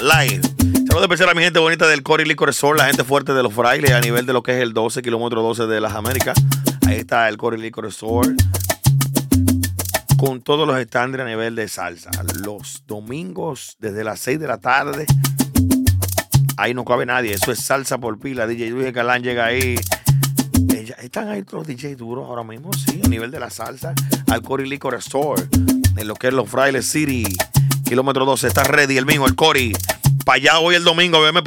live. Saludos especial a mi gente bonita del Cory Liquor Store, la gente fuerte de los frailes a nivel de lo que es el 12, kilómetro 12 de las Américas. Ahí está el Cory Liquor Store con todos los estándares a nivel de salsa. Los domingos desde las 6 de la tarde. Ahí no cabe nadie. Eso es salsa por pila. DJ Luis Galán llega ahí. Están ahí los DJs duros ahora mismo, sí, a nivel de la salsa. Al Cory Liquor Store, en lo que es los Frailes City, kilómetro 12. Está ready el mismo, el Cory. Para allá voy el domingo,